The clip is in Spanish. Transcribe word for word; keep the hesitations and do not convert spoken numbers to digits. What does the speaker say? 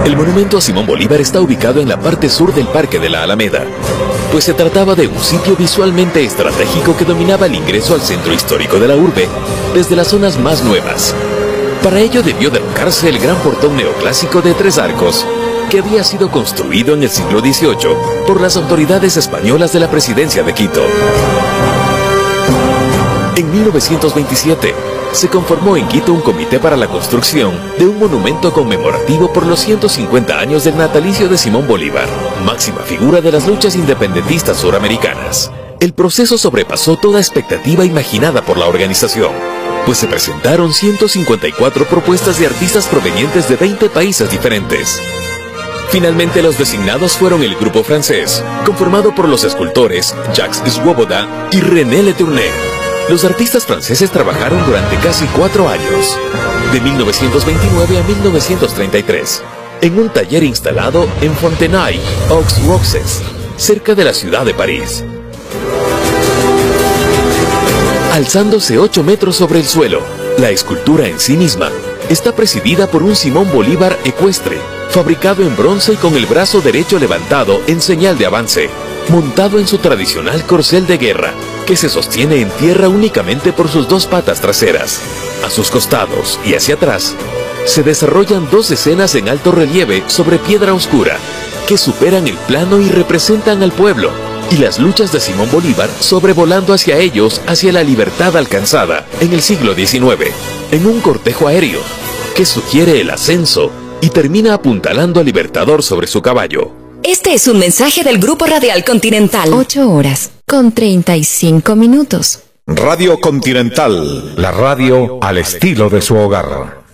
El monumento a Simón Bolívar está ubicado en la parte sur del Parque de la Alameda, pues se trataba de un sitio visualmente estratégico que dominaba el ingreso al centro histórico de la urbe desde las zonas más nuevas. Para ello debió derrocarse el gran portón neoclásico de tres arcos, que había sido construido en el siglo dieciocho por las autoridades españolas de la presidencia de Quito. En mil novecientos veintisiete, se conformó en Quito un comité para la construcción de un monumento conmemorativo por los ciento cincuenta años del natalicio de Simón Bolívar, máxima figura de las luchas independentistas suramericanas. El proceso sobrepasó toda expectativa imaginada por la organización, pues se presentaron ciento cincuenta y cuatro propuestas de artistas provenientes de veinte países diferentes. Finalmente los designados fueron el grupo francés, conformado por los escultores Jacques Swoboda y René Letourneur. Los artistas franceses trabajaron durante casi cuatro años, de mil novecientos veintinueve a mil novecientos treinta y tres, en un taller instalado en Fontenay-aux-Roxes, cerca de la ciudad de París. Alzándose ocho metros sobre el suelo, la escultura en sí misma está presidida por un Simón Bolívar ecuestre, fabricado en bronce y con el brazo derecho levantado en señal de avance, montado en su tradicional corcel de guerra, que se sostiene en tierra únicamente por sus dos patas traseras. A sus costados y hacia atrás, se desarrollan dos escenas en alto relieve sobre piedra oscura, que superan el plano y representan al pueblo, y las luchas de Simón Bolívar sobrevolando hacia ellos hacia la libertad alcanzada en el siglo diecinueve, en un cortejo aéreo, que sugiere el ascenso y termina apuntalando al Libertador sobre su caballo. Este es un mensaje del Grupo Radial Continental. ocho horas con treinta y cinco minutos. Radio Continental, la radio al estilo de su hogar.